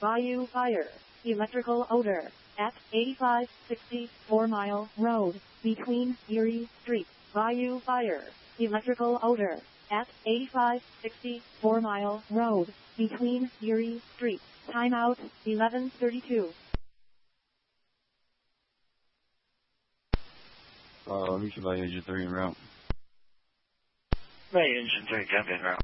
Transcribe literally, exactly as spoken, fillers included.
Bayou Fire. Electrical odor. At eighty-five sixty Four Mile Road, between Erie Street. Bayou Fire. Electrical odor. At eighty-five sixty Four Mile Road, between Erie Street. Timeout, eleven thirty-two. Uh, let me see by Engine three en route. Bay Engine three, jump in route.